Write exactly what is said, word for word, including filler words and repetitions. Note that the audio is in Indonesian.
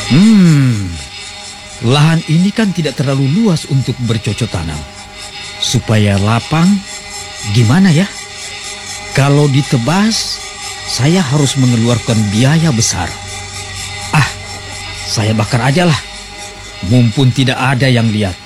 Hmm, lahan ini kan tidak terlalu luas untuk bercocok tanam. Supaya lapang, gimana ya? Kalau ditebas, saya harus mengeluarkan biaya besar. Ah, saya bakar aja lah. Mumpun tidak ada yang lihat.